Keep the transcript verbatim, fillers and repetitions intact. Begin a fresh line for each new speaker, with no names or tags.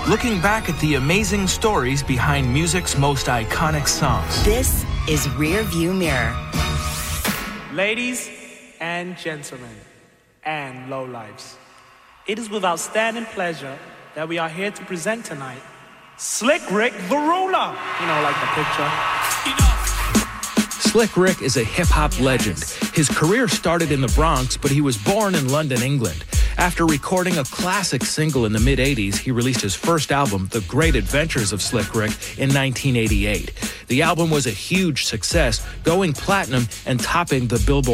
looking back at the amazing stories behind music's most iconic songs.
This is Rear View Mirror.
Ladies and gentlemen, and lowlifes, it is with outstanding pleasure that we are here to present tonight Slick Rick the Ruler. You know, like the picture.
Slick Rick is a hip-hop legend. His career started in the Bronx, but he was born in London, England. After recording a classic single in the mid-eighties, he released his first album, The Great Adventures of Slick Rick, in nineteen eighty-eight. The album was a huge success, going platinum and topping the Billboard